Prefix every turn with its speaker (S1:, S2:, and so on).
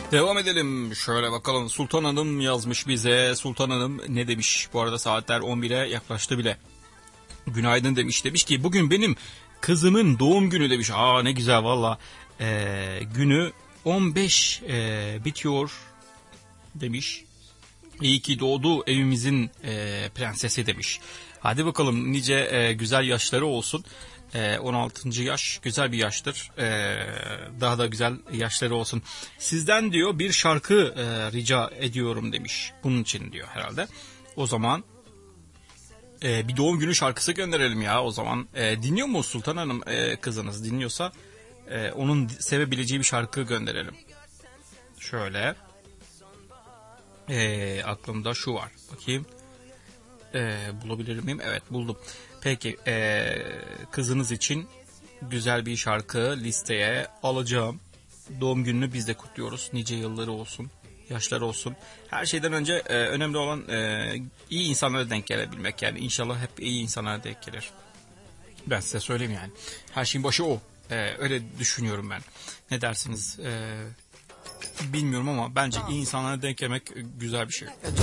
S1: Devam edelim. Şöyle bakalım. Sultan Hanım yazmış bize. Sultan Hanım ne demiş? Bu arada saatler 11'e yaklaştı bile. Günaydın demiş. Demiş ki bugün benim kızımın doğum günü demiş. Aa ne güzel valla. Günü 15 bitiyor demiş. İyi ki doğdu evimizin prensesi demiş. Hadi bakalım nice güzel yaşları olsun. 16. yaş güzel bir yaştır. Daha da güzel yaşları olsun. Sizden diyor bir şarkı rica ediyorum demiş. Bunun için diyor herhalde. O zaman bir doğum günü şarkısı gönderelim ya o zaman. Dinliyor mu Sultan Hanım kızınız? Dinliyorsa onun sevebileceği bir şarkı gönderelim. Şöyle. Aklımda şu var. Bakayım. Bulabilir miyim? Evet buldum. Peki kızınız için güzel bir şarkı listeye alacağım. Doğum gününü biz de kutluyoruz. Nice yılları olsun. Yaşları olsun. Her şeyden önce önemli olan iyi insanlara denk gelebilmek. Yani inşallah hep iyi insanlara denk gelir. Ben size söyleyeyim yani. Her şeyin başı o. Öyle düşünüyorum ben. Ne dersiniz? Bilmiyorum ama bence iyi insanlara denk gelmek güzel bir şey.